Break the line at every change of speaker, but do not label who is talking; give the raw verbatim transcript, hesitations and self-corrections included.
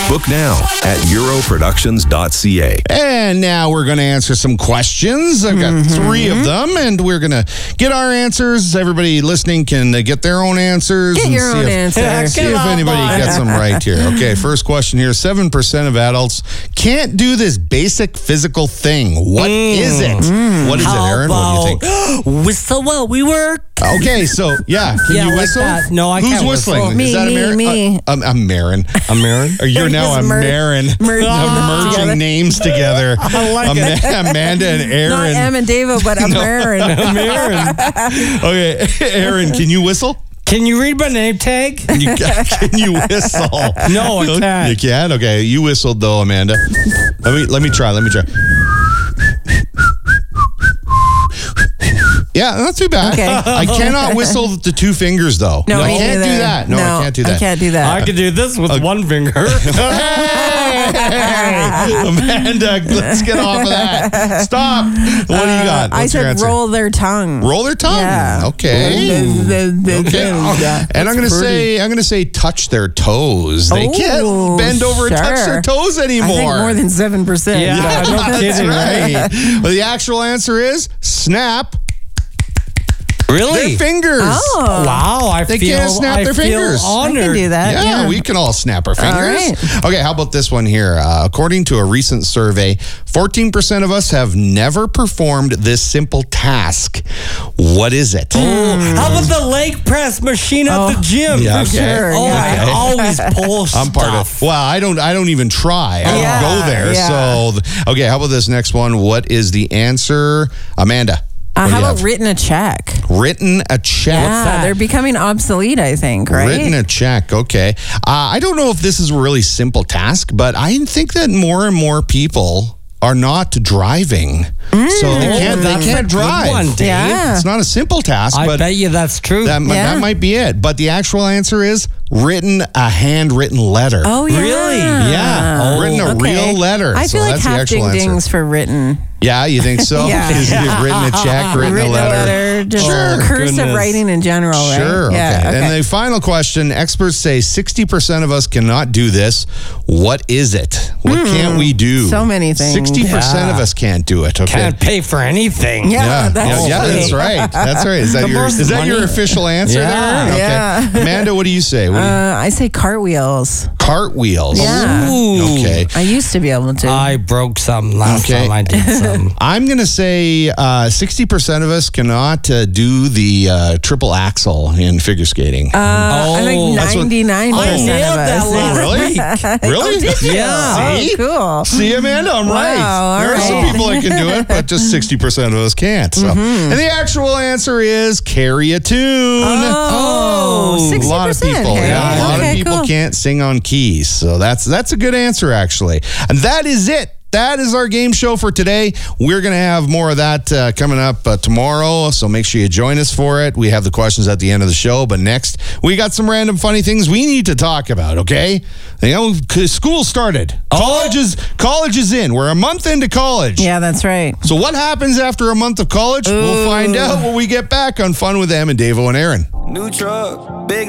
Book now at euro productions dot c a.
And now we're going to answer some questions. I've got mm-hmm. three of them, and we're going to get our answers. Everybody listening can uh, get their own answers.
Get
and
your
see
own
if,
answer.
Yeah, see if anybody gets them right here. Okay, first question here. seven percent of adults can't do this basic physical thing. What mm. is it? Mm. What is
How
it, Aaron?
About
what do you think?
Whistle while we work.
Okay, so, yeah. Can
yeah,
you
like
whistle?
That. No, I
Who's
can't
whistling?
whistle.
Me,
is that
me,
a Marin?
me.
Uh, I'm, I'm Marin.
A Marin?
Or you're now a
mer-
Marin.
Mer-
I'm merging names together.
I like
Ama-
it.
Amanda and Aaron.
Not Em and Davo, but a
No.
Marin.
A Marin.
Okay, Aaron, can you whistle?
Can you read my name tag?
You can, can you whistle?
No, I can't.
You can? Okay, you whistled though, Amanda. Let me let me try. Let me try. Yeah, not too bad.
Okay.
I cannot whistle with the two fingers though.
No,
I
me
can't
neither.
do that. No, I can't do that.
I can't do that.
I can do this with
Okay.
one finger.
Hey, Amanda, let's get off of that. Stop. What do you got?
I
What's your
said
answer?
roll their tongue.
Roll their tongue.
Yeah.
Okay. Okay. And I'm gonna say I'm gonna say touch their toes. They
Oh,
can't bend over and touch
sure.
their toes anymore.
I think more than seven percent.
Yeah, no
That's
kidding,
right. Well, the actual answer is snap
Really?
their fingers.
Oh.
Wow, I
They
feel
can't snap
I
their
feel
fingers.
I
honored.
can do that.
Yeah,
Yeah,
we can all snap our fingers.
right.
Okay, how about this one here? Uh, according to a recent survey, fourteen percent of us have never performed this simple task. What is it?
Oh, how about the leg press machine at
Oh.
the gym?
Yeah,
For
okay.
sure.
Oh,
yeah.
I always pull stuff.
I'm part of. Well, I don't. I don't even try. I
Yeah,
don't go there.
yeah.
So, okay. How about this next one? What is the answer, Amanda?
Uh,
What do
how
you
about
have?
written a check?
Written a check?
Yeah,
that?
they're becoming obsolete, I think, right?
Written a check. Okay. Uh, I don't know if this is a really simple task, but I think that more and more people are not driving, so they can't. They
That's a
can't
good
drive.
one, Dave.
Yeah.
It's not a simple task,
I
but
bet you that's true.
that mi-
Yeah.
that might be it. But the actual answer is written a handwritten letter.
Oh, yeah.
Really?
Yeah,
Oh,
written a
Okay.
real letter.
I
So
feel like
that's the
half
actual
ding
answer.
dings for written.
Yeah, you think so?
Yeah.
Is it written a check, written,
Written
a letter?
just
Sure.
cursive
Goodness.
writing in general, right?
Sure. Okay.
Yeah, okay.
And the final question: experts say sixty percent of us cannot do this. What is it? What can't we do?
So many things.
Sixty percent
Yeah.
of us can't do it. Okay.
Can't pay for anything.
Yeah.
Yeah,
that's
yeah, yeah,
true.
that's right. That's right. Is that
The
your
most
is that your
money-
official answer
Yeah.
there? Okay.
Yeah.
Amanda, what do you say? What do you,
Uh, I say cartwheels.
cartwheels.
Yeah.
Ooh.
Okay.
I used to be able to.
I broke something last
Okay.
time I did some.
I'm going to say uh, sixty percent of us cannot uh, do the uh, triple axel in figure skating.
Uh, I think
Oh,
that's what-
ninety-nine
I
percent
nailed
of
that
us.
last
really?
week.
Really?
Oh, did you?
Yeah.
See?
Oh, cool.
See, Amanda, I'm
Wow,
right.
all
There are some
right.
people that can do it, but just sixty percent of us can't. So.
Mm-hmm.
And the actual answer is carry a tune.
Oh,
a
sixty percent.
lot of people,
Hey,
yeah, a lot
okay,
of people
cool.
can't sing on keys. So that's that's a good answer, actually. And that is it. That is our game show for today. We're going to have more of that uh, coming up uh, tomorrow, so make sure you join us for it. We have the questions at the end of the show, but next, we got some random funny things we need to talk about, okay? You know, 'cause school started. College is, college is in. We're a month into college.
Yeah, that's right.
So what happens after a month of college? We'll find out when we get back on Fun with Em and Davo and Aaron.
New truck, big